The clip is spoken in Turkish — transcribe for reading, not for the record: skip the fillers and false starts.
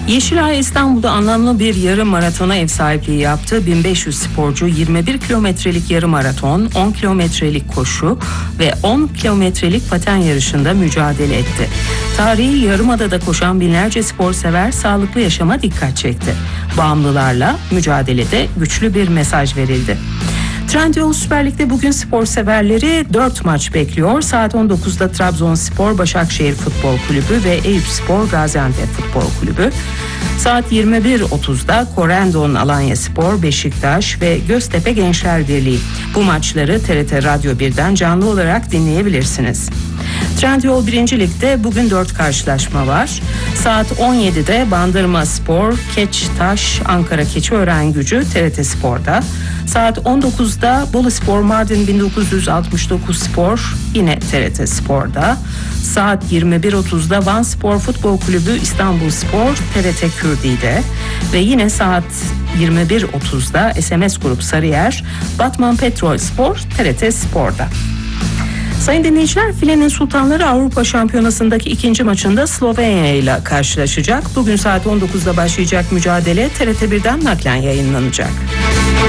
Yeşilay İstanbul'da anlamlı bir yarım maratona ev sahipliği yaptı. 1500 sporcu 21 kilometrelik yarım maraton, 10 kilometrelik koşu ve 10 kilometrelik paten yarışında mücadele etti. Tarihi Yarımada'da koşan binlerce spor sever sağlıklı yaşama dikkat çekti. Bağımlılarla mücadelede güçlü bir mesaj verildi. Trendyol Süper Lig'de bugün spor severleri 4 maç bekliyor. Saat 19'da Trabzonspor Başakşehir Futbol Kulübü ve Eyüpspor Gaziantep Futbol Kulübü. Saat 21.30'da Corendon Alanyaspor, Beşiktaş ve Göztepe Gençler Birliği. Bu maçları TRT Radyo 1'den canlı olarak dinleyebilirsiniz. Trendyol 1. Lig'de bugün 4 karşılaşma var. Saat 17'de Bandırma Spor, Keçtaş, Ankara Keçiören-Gücü TRT Spor'da. Saat 19'da Boluspor Mardin 1969 Spor yine TRT Spor'da. Saat 21.30'da Van Spor Futbol Kulübü İstanbulspor TRT Kürdi'de ve yine saat 21.30'da SMS Grup Sarıyer Batman Petrol Spor TRT Spor'da. Sayın dinleyiciler, Filenin Sultanları Avrupa Şampiyonası'ndaki ikinci maçında Slovenya ile karşılaşacak. Bugün saat 19'da başlayacak mücadele TRT 1'den naklen yayınlanacak.